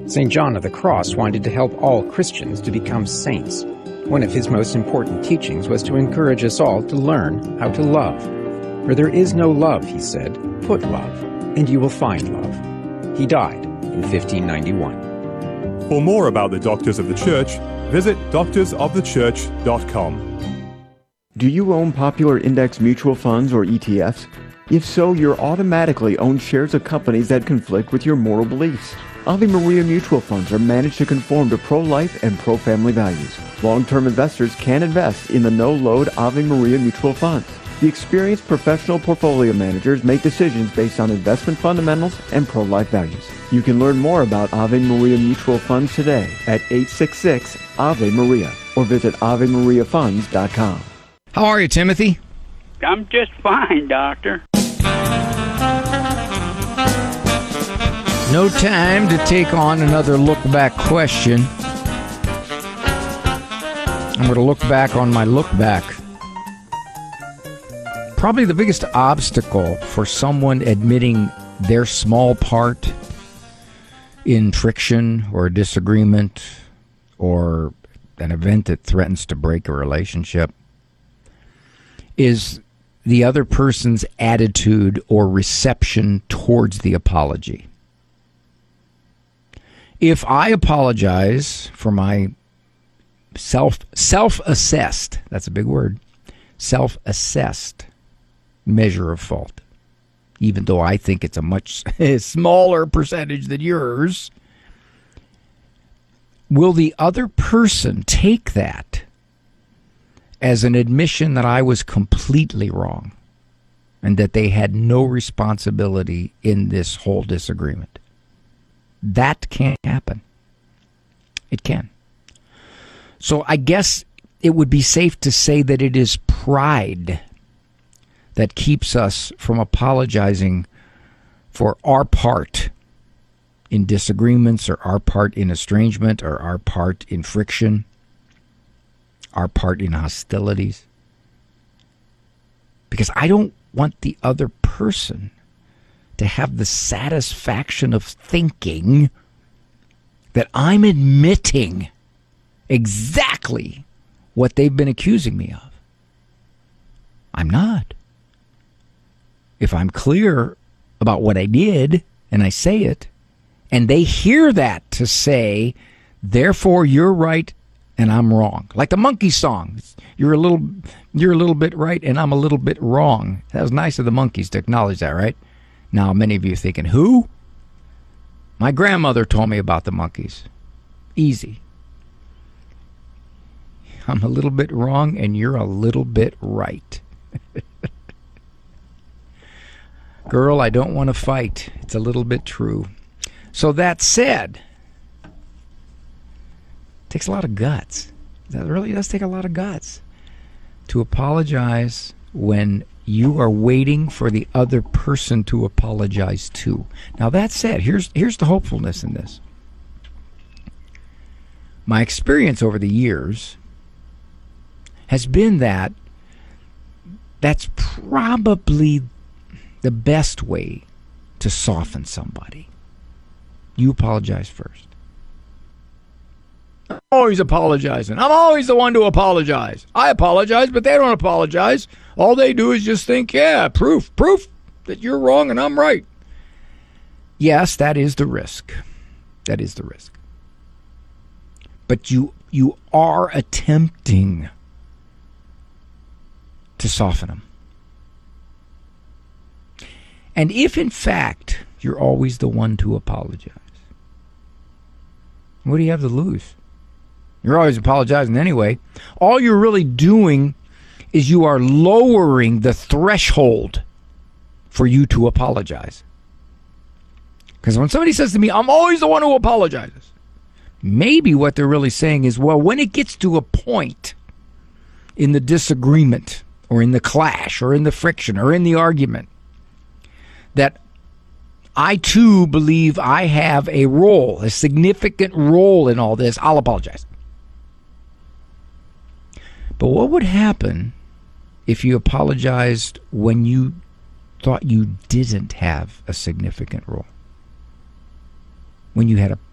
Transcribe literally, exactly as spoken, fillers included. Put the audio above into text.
Saint John of the Cross wanted to help all Christians to become saints. One of his most important teachings was to encourage us all to learn how to love. "For there is no love," he said, "put love, and you will find love." He died in fifteen ninety-one. For more about the Doctors of the Church, visit doctors of the church dot com. Do you own popular index mutual funds or E T Fs? If so, you're automatically own shares of companies that conflict with your moral beliefs. Ave Maria mutual funds are managed to conform to pro-life and pro-family values. Long-term investors can invest in the no-load Ave Maria mutual funds. The experienced professional portfolio managers make decisions based on investment fundamentals and pro-life values. You can learn more about Ave Maria mutual funds today at eight six six Ave Maria or visit ave maria funds dot com. How are you, Timothy? I'm just fine, Doctor. No time to take on another look-back question. I'm going to look back on my look-back. Probably the biggest obstacle for someone admitting their small part in friction or a disagreement or an event that threatens to break a relationship is the other person's attitude or reception towards the apology. If I apologize for my self, self-assessed, that's a big word, self-assessed measure of fault, even though I think it's a much smaller percentage than yours, will the other person take that as an admission that I was completely wrong and that they had no responsibility in this whole disagreement? That can't happen. It can. So I guess it would be safe to say that it is pride that keeps us from apologizing for our part in disagreements or our part in estrangement or our part in friction, our part in hostilities. Because I don't want the other person to have the satisfaction of thinking that I'm admitting exactly what they've been accusing me of. I'm not. If I'm clear about what I did and I say it, and they hear that to say, therefore you're right and I'm wrong. Like the Monkey song. You're a little you're a little bit right and I'm a little bit wrong. That was nice of the Monkees to acknowledge that, right? Now, many of you are thinking, who? My grandmother told me about the Monkees. Easy. I'm a little bit wrong and you're a little bit right. Girl, I don't want to fight. It's a little bit true. So that said, it takes a lot of guts. That really does take a lot of guts to apologize when you are waiting for the other person to apologize too. Now that said, here's here's the hopefulness in this. My experience over the years has been that that's probably the best way to soften somebody. You apologize first. I'm always apologizing. I'm always the one to apologize. I apologize, but they don't apologize. All they do is just think, yeah, proof, proof that you're wrong and I'm right. Yes, that is the risk. That is the risk. But you you are attempting to soften them. And if, in fact, you're always the one to apologize, what do you have to lose? You're always apologizing anyway. All you're really doing is you are lowering the threshold for you to apologize. Because when somebody says to me, I'm always the one who apologizes, maybe what they're really saying is, well, when it gets to a point in the disagreement or in the clash or in the friction or in the argument that I too believe I have a role, a significant role in all this, I'll apologize. But what would happen if you apologized when you thought you didn't have a significant role? When you had a